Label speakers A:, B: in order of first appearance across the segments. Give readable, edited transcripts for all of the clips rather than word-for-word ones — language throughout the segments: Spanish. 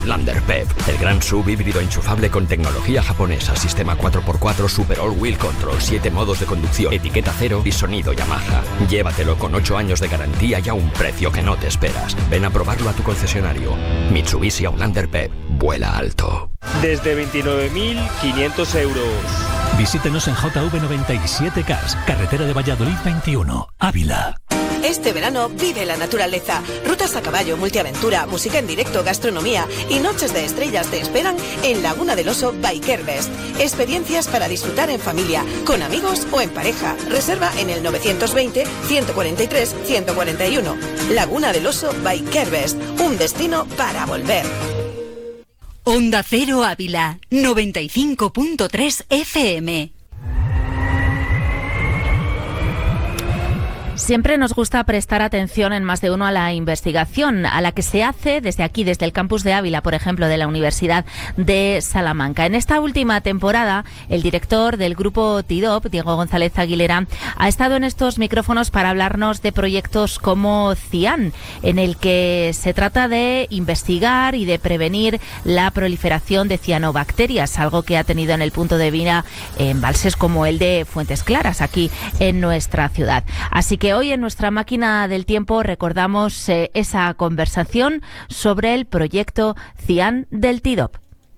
A: Landerpep, el gran SUV híbrido enchufable con tecnología japonesa, sistema 4x4 Super All-Wheel Control, 7 modos de conducción, etiqueta cero y sonido Yamaha. Llévatelo con 8 años de garantía y a un precio que no te esperas. Ven a probarlo a tu concesionario. Mitsubishi Outlander PHEV, vuela alto.
B: Desde 29.500 euros.
C: Visítenos en JV97 Cars, carretera de Valladolid 21, Ávila.
D: Este verano vive la naturaleza. Rutas a caballo, multiaventura, música en directo, gastronomía y noches de estrellas te esperan en Laguna del Oso Bikerbest. Experiencias para disfrutar en familia, con amigos o en pareja. Reserva en el 920-143-141. Laguna del Oso Bikerbest, un destino para volver.
E: Onda Cero Ávila, 95.3 FM.
F: Siempre nos gusta prestar atención en más de uno a la investigación, a la que se hace desde aquí, desde el campus de Ávila, por ejemplo, de la Universidad de Salamanca. En esta última temporada, el director del grupo TIDOP, Diego González Aguilera, ha estado en estos micrófonos para hablarnos de proyectos como CIAN, en el que se trata de investigar y de prevenir la proliferación de cianobacterias, algo que ha tenido en el punto de mira embalses como el de Fuentes Claras, aquí en nuestra ciudad. Así que hoy en nuestra máquina del tiempo recordamos esa conversación sobre el proyecto CIAN del TIDOP.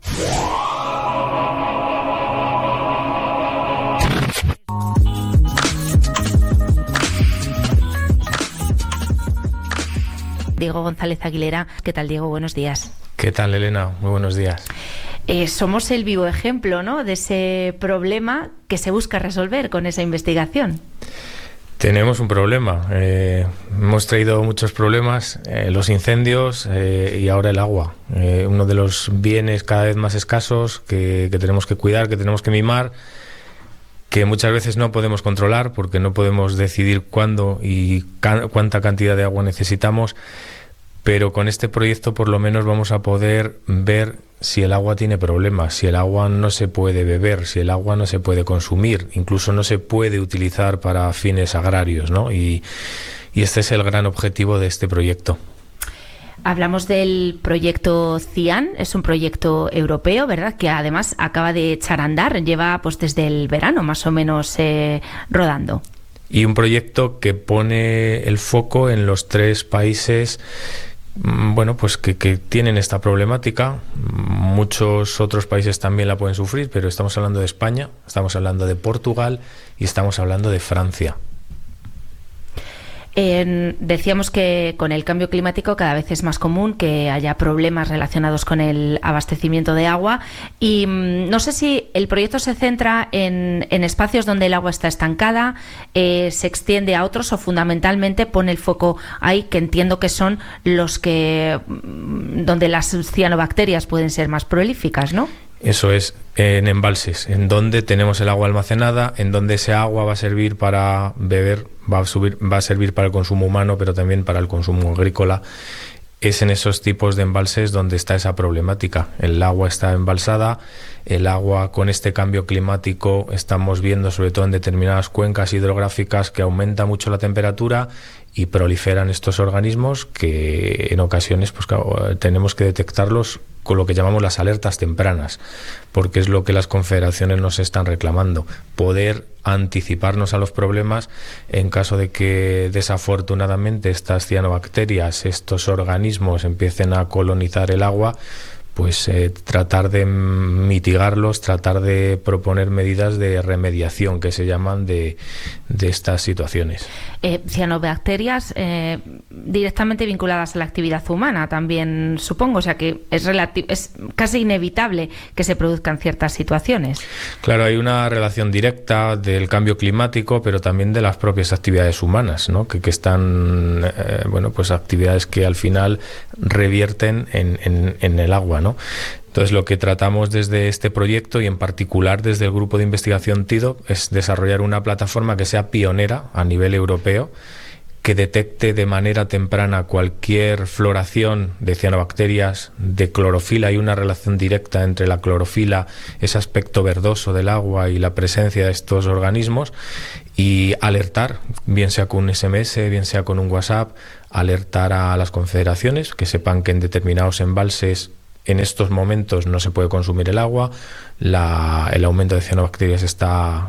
F: Diego González Aguilera. ¿Qué tal, Diego? Buenos días.
G: ¿Qué tal, Elena? Muy buenos días.
F: Somos el vivo ejemplo, ¿no?, de ese problema que se busca resolver con esa investigación.
G: Tenemos un problema. Hemos traído muchos problemas, los incendios y ahora el agua. Uno de los bienes cada vez más escasos que tenemos que cuidar, que tenemos que mimar, que muchas veces no podemos controlar porque no podemos decidir cuándo y cuánta cantidad de agua necesitamos, pero con este proyecto por lo menos vamos a poder ver si el agua tiene problemas, si el agua no se puede beber, si el agua no se puede consumir, incluso no se puede utilizar para fines agrarios, ¿no? Y este es el gran objetivo de este proyecto.
F: Hablamos del proyecto CIAN, es un proyecto europeo, ¿verdad?, que además acaba de echar a andar, lleva pues desde el verano más o menos rodando.
G: Y un proyecto que pone el foco en los 3 países pues que tienen esta problemática. Muchos otros países también la pueden sufrir, pero estamos hablando de España, estamos hablando de Portugal y estamos hablando de Francia.
F: Decíamos que con el cambio climático cada vez es más común que haya problemas relacionados con el abastecimiento de agua y no sé si el proyecto se centra en espacios donde el agua está estancada, se extiende a otros o fundamentalmente pone el foco ahí, que entiendo que son los que donde las cianobacterias pueden ser más prolíficas, ¿no?
G: Eso es, en embalses, en donde tenemos el agua almacenada, en donde ese agua va a servir para beber, va a servir para el consumo humano, pero también para el consumo agrícola. Es en esos tipos de embalses donde está esa problemática. El agua está embalsada, el agua con este cambio climático estamos viendo, sobre todo en determinadas cuencas hidrográficas, que aumenta mucho la temperatura y proliferan estos organismos que en ocasiones pues, tenemos que detectarlos con lo que llamamos las alertas tempranas, porque es lo que las confederaciones nos están reclamando, poder anticiparnos a los problemas en caso de que desafortunadamente estas cianobacterias, estos organismos empiecen a colonizar el agua, pues tratar de mitigarlos, tratar de proponer medidas de remediación que se llaman de estas situaciones.
F: Cianobacterias directamente vinculadas a la actividad humana también, supongo, o sea que es casi inevitable que se produzcan ciertas situaciones.
G: Claro, hay una relación directa del cambio climático, pero también de las propias actividades humanas, ¿no? que están, pues actividades que al final revierten en el agua, ¿no? Entonces, lo que tratamos desde este proyecto y en particular desde el grupo de investigación TIDOP es desarrollar una plataforma que sea pionera a nivel europeo, que detecte de manera temprana cualquier floración de cianobacterias, de clorofila. Hay una relación directa entre la clorofila, ese aspecto verdoso del agua y la presencia de estos organismos, y alertar, bien sea con un SMS, bien sea con un WhatsApp, alertar a las confederaciones que sepan que en determinados embalses En estos momentos no se puede consumir el agua, el aumento de cianobacterias está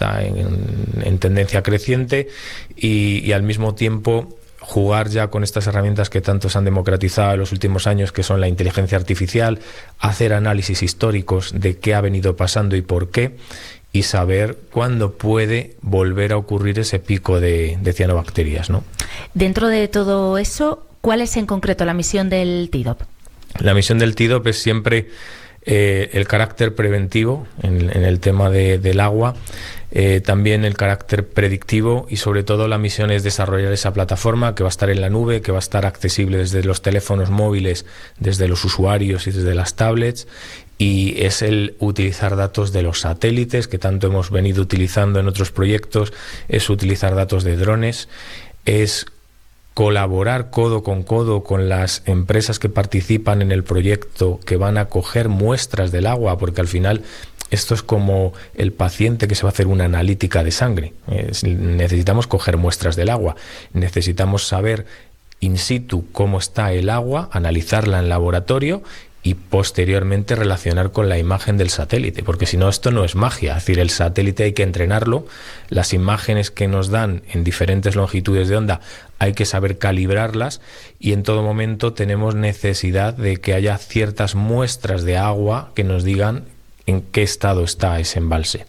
G: en tendencia creciente y al mismo tiempo jugar ya con estas herramientas que tanto se han democratizado en los últimos años, que son la inteligencia artificial, hacer análisis históricos de qué ha venido pasando y por qué, y saber cuándo puede volver a ocurrir ese pico de cianobacterias, ¿no? Dentro de todo eso, ¿cuál es en concreto la misión del TIDOP? La misión del TIDOP es siempre el carácter preventivo en el tema del agua, también el carácter predictivo, y sobre todo la misión es desarrollar esa plataforma que va a estar en la nube, que va a estar accesible desde los teléfonos móviles, desde los usuarios y desde las tablets, y es el utilizar datos de los satélites que tanto hemos venido utilizando en otros proyectos, es utilizar datos de drones, es colaborar codo con las empresas que participan en el proyecto, que van a coger muestras del agua, porque al final esto es como el paciente que se va a hacer una analítica de sangre. Necesitamos coger muestras del agua, necesitamos saber in situ cómo está el agua, analizarla en laboratorio y posteriormente relacionar con la imagen del satélite, porque si no, esto no es magia. Es decir, el satélite hay que entrenarlo, las imágenes que nos dan en diferentes longitudes de onda hay que saber calibrarlas, y en todo momento tenemos necesidad de que haya ciertas muestras de agua que nos digan en qué estado está ese embalse.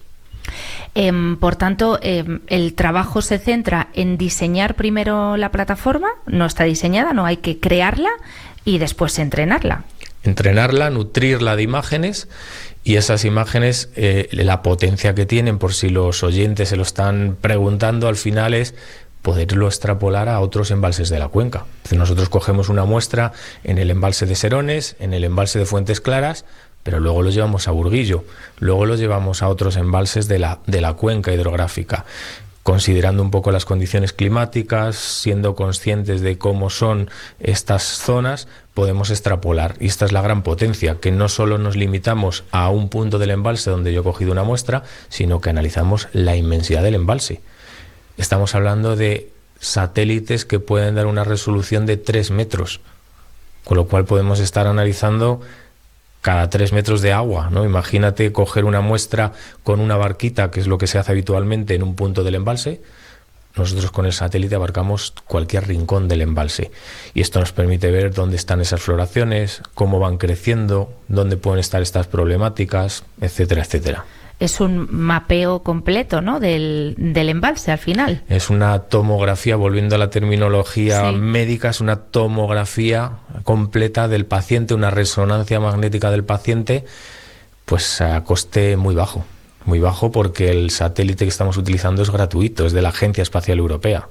G: Por tanto, el trabajo se centra en diseñar primero la plataforma, no está diseñada, no hay que crearla y después entrenarla. Entrenarla, nutrirla de imágenes, y esas imágenes, la potencia que tienen, por si los oyentes se lo están preguntando, al final es poderlo extrapolar a otros embalses de la cuenca. Nosotros cogemos una muestra en el embalse de Serones, en el embalse de Fuentes Claras, pero luego los llevamos a Burguillo, luego los llevamos a otros embalses de la cuenca hidrográfica. Considerando un poco las condiciones climáticas, siendo conscientes de cómo son estas zonas, podemos extrapolar. Y esta es la gran potencia, que no solo nos limitamos a un punto del embalse donde yo he cogido una muestra, sino que analizamos la inmensidad del embalse. Estamos hablando de satélites que pueden dar una resolución de 3 metros, con lo cual podemos estar analizando cada 3 metros de agua, ¿no? Imagínate coger una muestra con una barquita, que es lo que se hace habitualmente en un punto del embalse. Nosotros con el satélite abarcamos cualquier rincón del embalse, y esto nos permite ver dónde están esas floraciones, cómo van creciendo, dónde pueden estar estas problemáticas, etcétera, etcétera. Es un mapeo completo, ¿no?, del embalse al final. Es una tomografía, volviendo a la terminología médica, es una tomografía completa del paciente, una resonancia magnética del paciente, pues a coste muy bajo. Muy bajo, porque el satélite que estamos utilizando es gratuito, es de la Agencia Espacial Europea.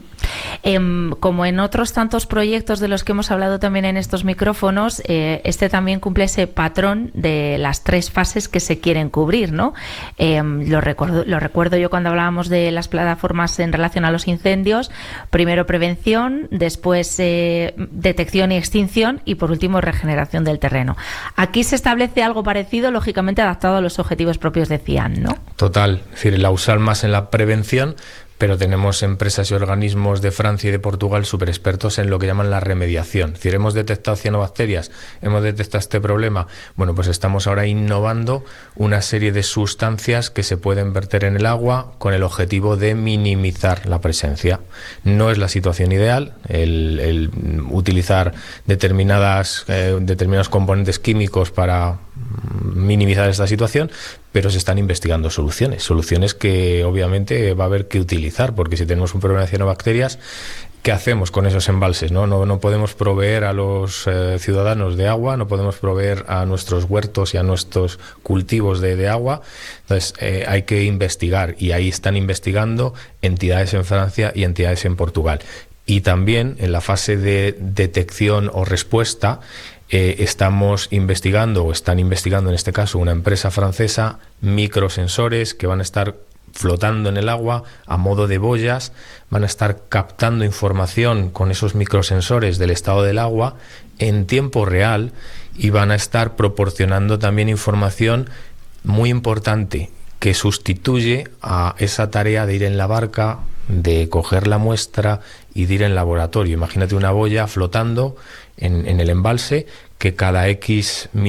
G: Como en otros tantos proyectos de los que hemos hablado también en estos micrófonos, este también cumple ese patrón de las 3 fases que se quieren cubrir, ¿no? Lo recuerdo yo cuando hablábamos de las plataformas en relación a los incendios: primero prevención, después detección y extinción, y por último regeneración del terreno. Aquí se establece algo parecido, lógicamente adaptado a los objetivos propios de CIAN, ¿no? Total, es decir, la USAL más en la prevención, pero tenemos empresas y organismos de Francia y de Portugal súper expertos en lo que llaman la remediación. Es decir, hemos detectado cianobacterias, hemos detectado este problema. Bueno, pues estamos ahora innovando una serie de sustancias que se pueden verter en el agua con el objetivo de minimizar la presencia. No es la situación ideal el utilizar determinados componentes químicos para minimizar esta situación, pero se están investigando soluciones que obviamente va a haber que utilizar, porque si tenemos un problema de cianobacterias, ¿qué hacemos con esos embalses? No podemos proveer a los ciudadanos de agua, no podemos proveer a nuestros huertos y a nuestros cultivos de agua. Entonces hay que investigar, y ahí están investigando entidades en Francia y entidades en Portugal. Y también en la fase de detección o respuesta estamos investigando, o están investigando en este caso una empresa francesa, microsensores que van a estar flotando en el agua a modo de boyas, van a estar captando información con esos microsensores del estado del agua en tiempo real, y van a estar proporcionando también información muy importante que sustituye a esa tarea de ir en la barca, de coger la muestra y de ir en laboratorio. Imagínate una boya flotando en el embalse que cada X